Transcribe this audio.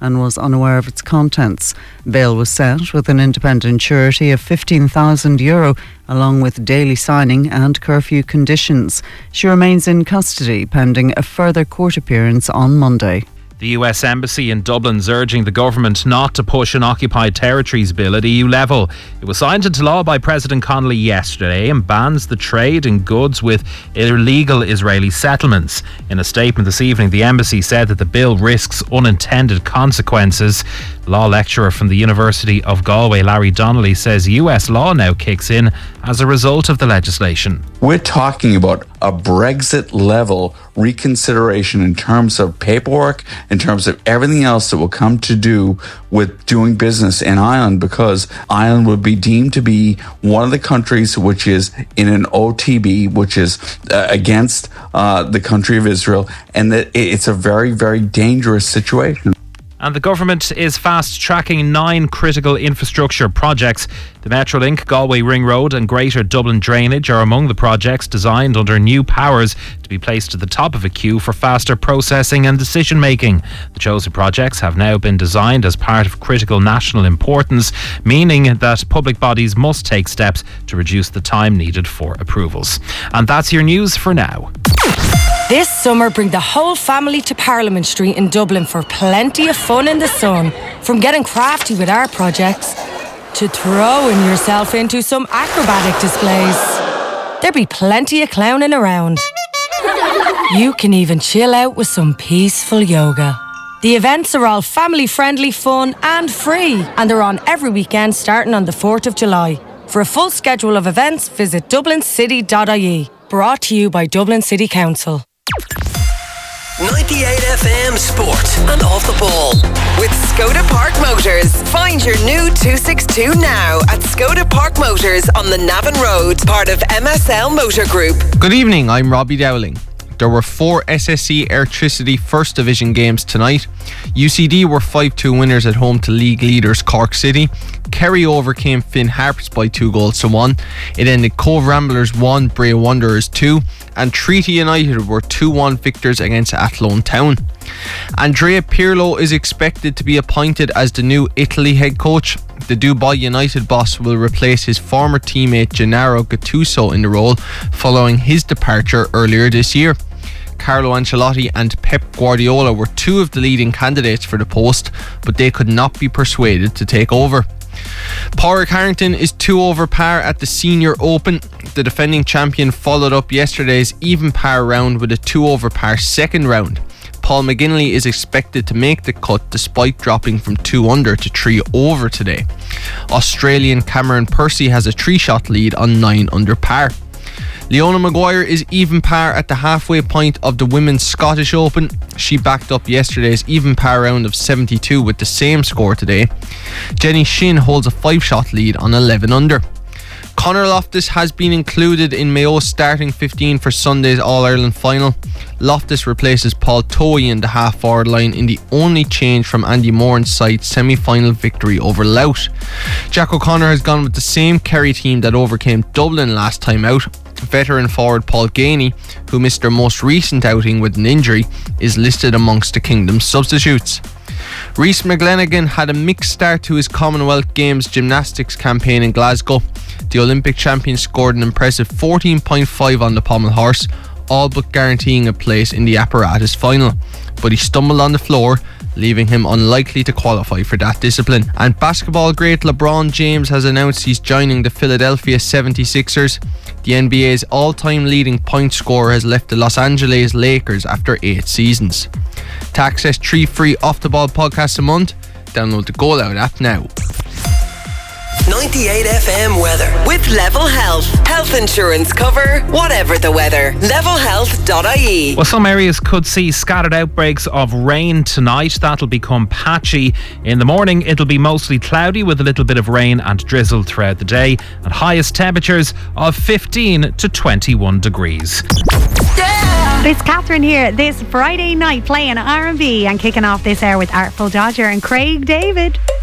and was unaware of its contents. Bail was set with an independent surety of €15,000 along with daily signing and curfew conditions. She remains in custody pending a further court appearance on Monday. The US Embassy in Dublin's urging the government not to push an occupied territories bill at EU level. It was signed into law by President Connolly yesterday and bans the trade in goods with illegal Israeli settlements. In a statement this evening, the embassy said that the bill risks unintended consequences. Law lecturer from the University of Galway, Larry Donnelly, says US law now kicks in as a result of the legislation. We're talking about a Brexit-level reconsideration in terms of paperwork, in terms of everything else that will come to do with doing business in Ireland, because Ireland would be deemed to be one of the countries which is in an OTB, which is against the country of Israel, and that it's a very, very dangerous situation. And the government is fast-tracking 9 critical infrastructure projects. The Metrolink, Galway Ring Road and Greater Dublin Drainage are among the projects designed under new powers to be placed at the top of a queue for faster processing and decision-making. The chosen projects have now been designed as part of critical national importance, meaning that public bodies must take steps to reduce the time needed for approvals. And that's your news for now. This summer, bring the whole family to Parliament Street in Dublin for plenty of fun in the sun. From getting crafty with our projects to throwing yourself into some acrobatic displays. There'll be plenty of clowning around. You can even chill out with some peaceful yoga. The events are all family-friendly, fun and free, and they're on every weekend starting on the 4th of July. For a full schedule of events, visit dublincity.ie. Brought to you by Dublin City Council. 98 FM Sport and Off the Ball with Skoda Park Motors. Find your new 262 now at Skoda Park Motors on the Navan Road, part of MSL Motor Group. Good evening, I'm Robbie Dowling. There were 4 SSE Airtricity First Division games tonight. UCD were 5-2 winners at home to league leaders Cork City. Kerry overcame Finn Harps by 2-1. It ended Cove Ramblers 1, Bray Wanderers 2, and Treaty United were 2-1 victors against Athlone Town. Andrea Pirlo is expected to be appointed as the new Italy head coach. The Dubai United boss will replace his former teammate Gennaro Gattuso in the role following his departure earlier this year. Carlo Ancelotti and Pep Guardiola were 2 of the leading candidates for the post, but they could not be persuaded to take over. Pádraig Harrington is 2 over par at the Senior Open. The defending champion followed up yesterday's even par round with a 2 over par second round. Paul McGinley is expected to make the cut despite dropping from 2 under to 3 over today. Australian Cameron Percy has a 3-shot lead on 9 under par. Leona Maguire is even par at the halfway point of the Women's Scottish Open. She backed up yesterday's even par round of 72 with the same score today. Jenny Shin holds a 5-shot lead on 11 under. Conor Loftus has been included in Mayo's starting 15 for Sunday's All-Ireland final. Loftus replaces Paul Toey in the half-forward line in the only change from Andy Moran's side semi-final victory over Louth. Jack O'Connor has gone with the same Kerry team that overcame Dublin last time out. Veteran forward Paul Ganey, who missed their most recent outing with an injury, is listed amongst the Kingdom's substitutes. Rhys McGlenigan had a mixed start to his Commonwealth Games gymnastics campaign in Glasgow. The Olympic champion scored an impressive 14.5 on the pommel horse, all but guaranteeing a place in the apparatus final. But he stumbled on the floor, leaving him unlikely to qualify for that discipline. And basketball great LeBron James has announced he's joining the Philadelphia 76ers. The NBA's all-time leading point scorer has left the Los Angeles Lakers after 8 seasons. To access 3 free Off the Ball podcasts a month, download the Goal Out app now. 98 FM weather with Level Health. Health insurance cover, whatever the weather. Levelhealth.ie. Well, some areas could see scattered outbreaks of rain tonight. That'll become patchy. In the morning, it'll be mostly cloudy with a little bit of rain and drizzle throughout the day, and highest temperatures of 15 to 21 degrees. It's Catherine here this Friday night playing R&B and kicking off this hour with Artful Dodger and Craig David.